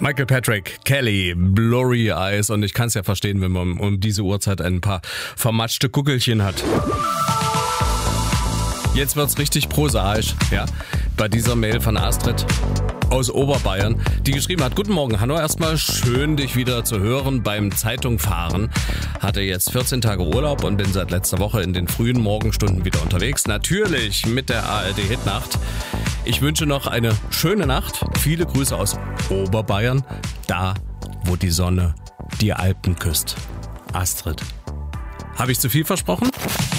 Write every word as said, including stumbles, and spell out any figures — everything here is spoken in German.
Michael Patrick Kelly, Blurry Eyes, und ich kann es ja verstehen, wenn man um diese Uhrzeit ein paar vermatschte Kuckelchen hat. Jetzt wird's richtig prosaisch, ja, bei dieser Mail von Astrid aus Oberbayern, die geschrieben hat: Guten Morgen, Hanno, erstmal schön, dich wieder zu hören beim Zeitungfahren. Hatte jetzt vierzehn Tage Urlaub und bin seit letzter Woche in den frühen Morgenstunden wieder unterwegs. Natürlich mit der A R D Hitnacht. Ich wünsche noch eine schöne Nacht. Viele Grüße aus Oberbayern, da wo die Sonne die Alpen küsst. Astrid. Habe ich zu viel versprochen?